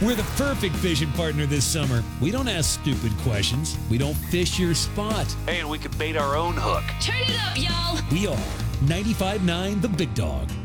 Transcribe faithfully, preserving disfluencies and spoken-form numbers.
We're the perfect fishing partner this summer. We don't ask stupid questions. We don't fish your spot. Hey, and we can bait our own hook. Turn it up, y'all. We are ninety-five point nine The Big Dog.